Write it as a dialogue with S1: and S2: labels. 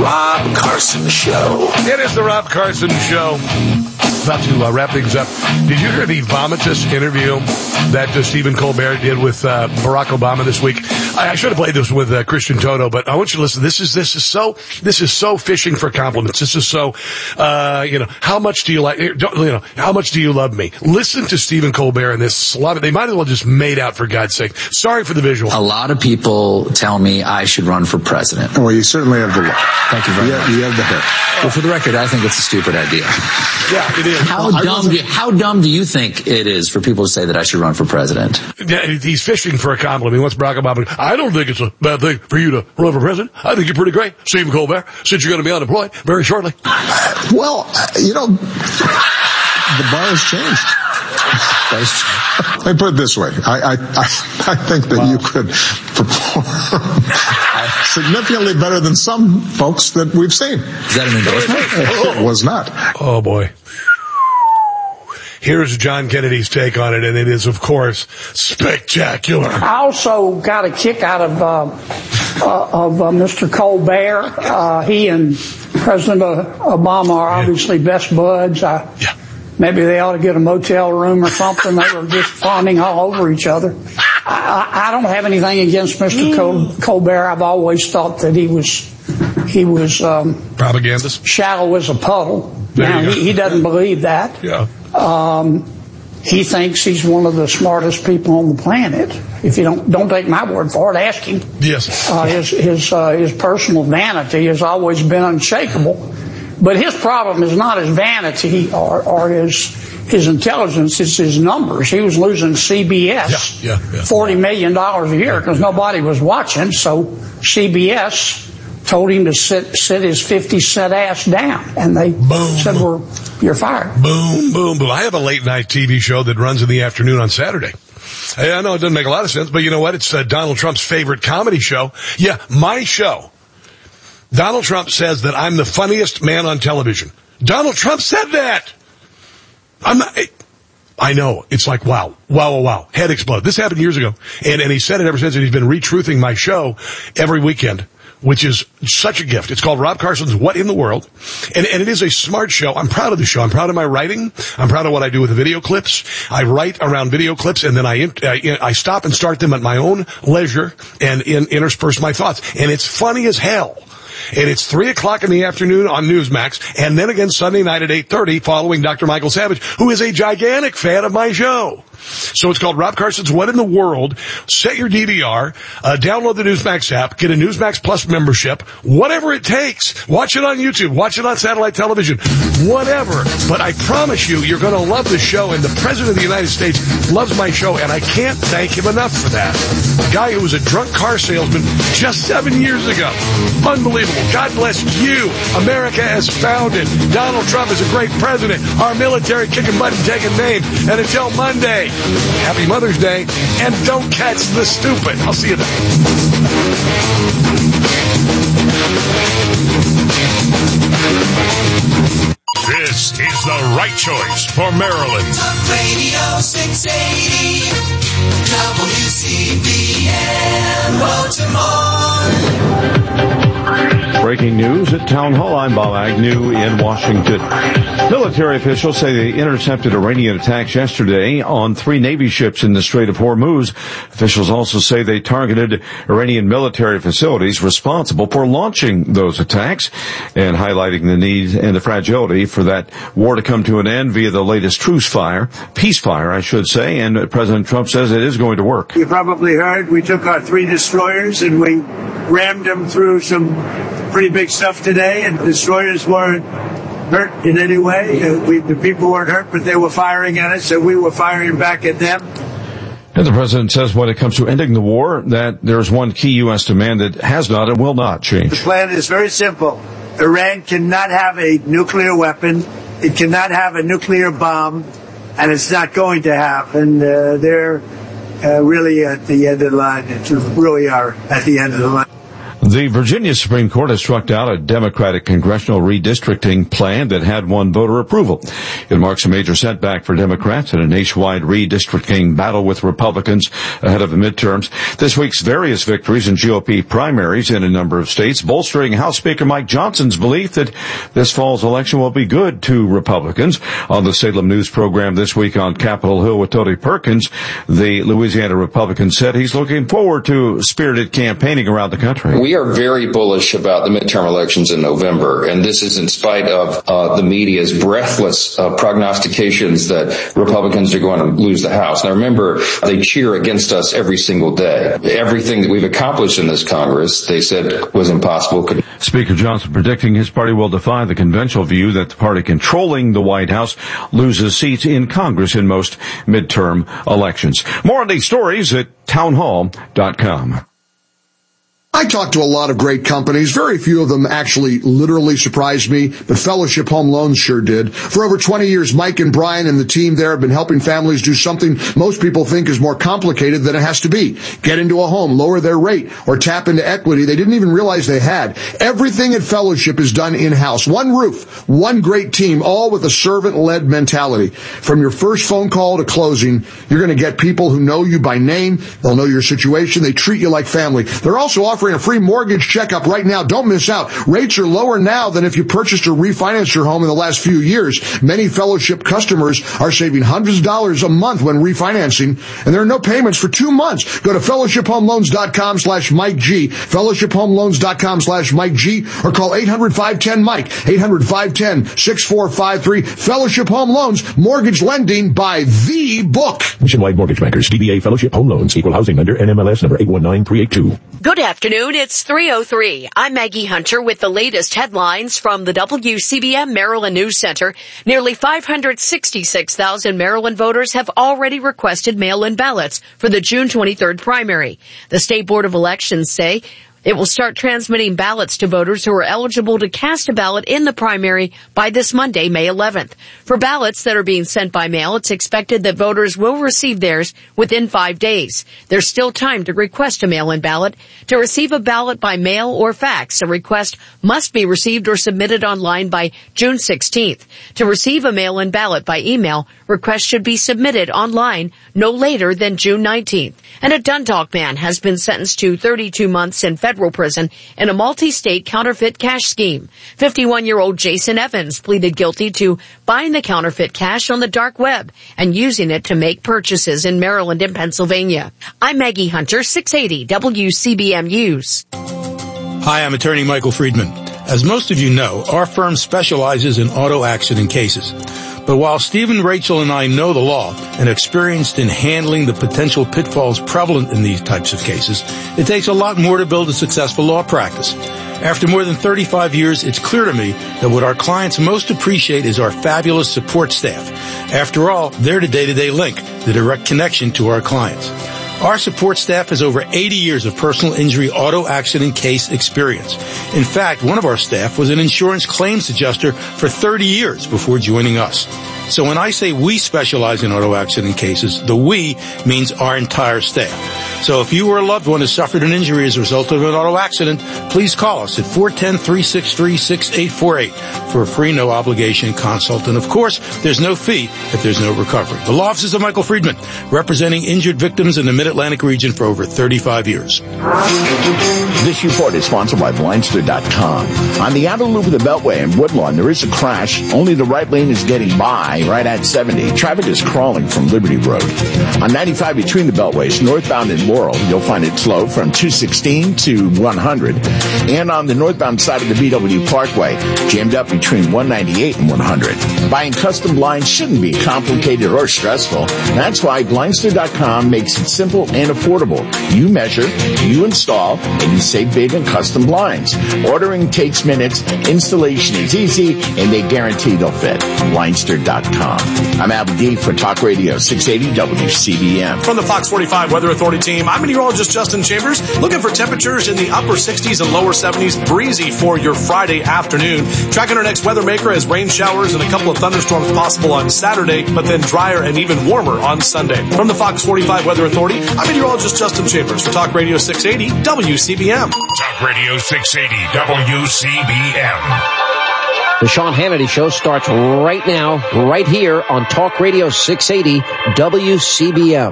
S1: Rob Carson Show.
S2: It is the Rob Carson Show. About to wrap things up. Did you hear the vomitous interview that Stephen Colbert did with Barack Obama this week? I should have played this with Christian Toto, but I want you to listen. This is so fishing for compliments. This is so, how much do you like? How much do you love me? Listen to Stephen Colbert and this. They might as well just made out, for God's sake. Sorry for the visual.
S3: A lot of people tell me I should run for president.
S4: Well, you certainly have the look.
S3: Thank you very much.
S4: You have the hair.
S3: Well, for the record, I think it's a stupid idea.
S2: Yeah, it is.
S3: How dumb do you think it is for people to say that I should run for president?
S2: Yeah, he's fishing for a compliment. He wants Barack Obama. I don't think it's a bad thing for you to run for president. I think you're pretty great, Stephen Colbert, since you're going to be unemployed very shortly.
S4: Well, the bar has changed. Let me put it this way. I think that you could perform significantly better than some folks that we've seen.
S3: Is that an endorsement?
S4: It was not.
S2: Oh, boy. Here's John Kennedy's take on it, and it is, of course, spectacular.
S5: I also got a kick out of Mr. Colbert. He and President Obama are obviously best buds. Maybe they ought to get a motel room or something. They were just fawning all over each other. I don't have anything against Mr. Colbert. I've always thought that he was
S2: propagandist,
S5: shallow as a puddle. Now he doesn't believe that.
S2: Yeah.
S5: He thinks he's one of the smartest people on the planet. If you don't take my word for it, ask him.
S2: Yes.
S5: His personal vanity has always been unshakable. But his problem is not his vanity or his intelligence, it's his numbers. He was losing CBS $40 million a year because nobody was watching, so CBS told him to sit his 50-cent ass down, and they said, you're fired.
S2: Boom, boom, boom. I have a late-night TV show that runs in the afternoon on Saturday. I know it doesn't make a lot of sense, but you know what? It's Donald Trump's favorite comedy show. Yeah, my show. Donald Trump says that I'm the funniest man on television. Donald Trump said that. I know. It's like, wow. Head explode. This happened years ago. And he said it ever since, and he's been retruthing my show every weekend, which is such a gift. It's called Rob Carson's What in the World? And it is a smart show. I'm proud of the show. I'm proud of my writing. I'm proud of what I do with the video clips. I write around video clips, and then I stop and start them at my own leisure and intersperse my thoughts. And it's funny as hell. And it's 3 o'clock in the afternoon on Newsmax, and then again Sunday night at 8:30 following Dr. Michael Savage, who is a gigantic fan of my show. So it's called Rob Carson's What in the World. Set your DVR, download the Newsmax app, get a Newsmax Plus membership, whatever it takes. Watch it on YouTube, watch it on satellite television, whatever. But I promise you, you're going to love the show, and the President of the United States loves my show, and I can't thank him enough for that. A guy who was a drunk car salesman just 7 years ago. Unbelievable. God bless you. America has founded. Donald Trump is a great president. Our military kicking butt and taking names. And until Monday, happy Mother's Day, and don't catch the stupid. I'll see you then.
S6: This is the right choice for Maryland.
S1: Talk Radio 680 WCBM Baltimore.
S7: Breaking news at Town Hall. I'm Bob Agnew in Washington. Military officials say they intercepted Iranian attacks yesterday on 3 Navy ships in the Strait of Hormuz. Officials also say they targeted Iranian military facilities responsible for launching those attacks, and highlighting the need and the fragility for that war to come to an end via the latest peacefire, I should say, and President Trump says it is going to work.
S8: You probably heard we took our 3 destroyers and we rammed them through some pretty big stuff today, and the destroyers weren't hurt in any way. The people weren't hurt, but they were firing at us, and we were firing back at them.
S7: And the president says when it comes to ending the war, that there's one key U.S. demand that has not and will not change.
S8: The plan is very simple. Iran cannot have a nuclear weapon. It cannot have a nuclear bomb, and it's not going to have. And they're really at the end of the line. They really are at the end of the line.
S7: The Virginia Supreme Court has struck down a Democratic congressional redistricting plan that had won voter approval. It marks a major setback for Democrats in a nationwide redistricting battle with Republicans ahead of the midterms. This week's various victories in GOP primaries in a number of states, bolstering House Speaker Mike Johnson's belief that this fall's election will be good to Republicans. On the Salem News program this week on Capitol Hill with Tony Perkins, the Louisiana Republican said he's looking forward to spirited campaigning around the country.
S9: We are very bullish about the midterm elections in November, and this is in spite of the media's breathless prognostications that Republicans are going to lose the House. Now remember, they cheer against us every single day. Everything that we've accomplished in this Congress, they said was impossible.
S7: Speaker Johnson predicting his party will defy the conventional view that the party controlling the White House loses seats in Congress in most midterm elections. More on these stories at townhall.com.
S10: I talked to a lot of great companies. Very few of them actually literally surprised me, but Fellowship Home Loans sure did. For over 20 years, Mike and Brian and the team there have been helping families do something most people think is more complicated than it has to be. Get into a home, lower their rate, or tap into equity they didn't even realize they had. Everything at Fellowship is done in-house. One roof, one great team, all with a servant-led mentality. From your first phone call to closing, you're going to get people who know you by name. They'll know your situation. They treat you like family. They're also offering a free mortgage checkup right now. Don't miss out. Rates are lower now than if you purchased or refinanced your home in the last few years. Many Fellowship customers are saving hundreds of dollars a month when refinancing, and there are no payments for 2 months. Go to fellowshiphomeloans.com/Mike G, fellowshiphomeloans.com/Mike G, or call 800-510-MIKE, 800-510-6453. Fellowship Home Loans, mortgage lending by the book.
S11: Nationwide Mortgage Bankers, DBA Fellowship Home Loans, Equal Housing Lender, NMLS number 819382.
S12: Good afternoon. It's 3:03. I'm Maggie Hunter with the latest headlines from the WCBM Maryland News Center. Nearly 566,000 Maryland voters have already requested mail-in ballots for the June 23rd primary. The State Board of Elections say it will start transmitting ballots to voters who are eligible to cast a ballot in the primary by this Monday, May 11th. For ballots that are being sent by mail, it's expected that voters will receive theirs within 5 days. There's still time to request a mail-in ballot. To receive a ballot by mail or fax, a request must be received or submitted online by June 16th. To receive a mail-in ballot by email, requests should be submitted online no later than June 19th. And a Dundalk man has been sentenced to 32 months in federal prison in a multi-state counterfeit cash scheme. 51-year-old Jason Evans pleaded guilty to buying the counterfeit cash on the dark web and using it to make purchases in Maryland and Pennsylvania. I'm Maggie Hunter, 680 WCBM News.
S13: Hi, I'm attorney Michael Friedman. As most of you know, our firm specializes in auto accident cases. But while Stephen, Rachel, and I know the law and are experienced in handling the potential pitfalls prevalent in these types of cases, it takes a lot more to build a successful law practice. After more than 35 years, it's clear to me that what our clients most appreciate is our fabulous support staff. After all, they're the day-to-day link, the direct connection to our clients. Our support staff has over 80 years of personal injury auto accident case experience. In fact, one of our staff was an insurance claims adjuster for 30 years before joining us. So when I say we specialize in auto accident cases, the we means our entire staff. So if you or a loved one has suffered an injury as a result of an auto accident, please call us at 410-363-6848 for a free no-obligation consult. And of course, there's no fee if there's no recovery. The law offices of Michael Friedman, representing injured victims in the Mid-Atlantic region for over 35 years.
S11: This report is sponsored by Blindster.com. On the outer loop of the Beltway in Woodlawn, there is a crash. Only the right lane is getting by right at 70. Traffic is crawling from Liberty Road. On 95 between the Beltways, northbound in Laurel, you'll find it slow from 216 to 100. And on the northbound side of the BW Parkway, jammed up between 198 and 100. Buying custom blinds shouldn't be complicated or stressful. That's why Blindster.com makes it simple and affordable. You measure, you install, and you save big on custom blinds. Ordering takes minutes, installation is easy, and they guarantee they'll fit. Blindster.com. I'm Abby D for Talk Radio 680 WCBM.
S14: From the Fox 45 Weather Authority team, team. I'm meteorologist Justin Chambers, looking for temperatures in the upper 60s and lower 70s, breezy for your Friday afternoon. Tracking our next weather maker as rain showers and a couple of thunderstorms possible on Saturday, but then drier and even warmer on Sunday. From the Fox 45 Weather Authority, I'm meteorologist Justin Chambers for Talk Radio 680 WCBM.
S6: Talk Radio 680 WCBM.
S15: The Sean Hannity Show starts right now, right here on Talk Radio 680 WCBM.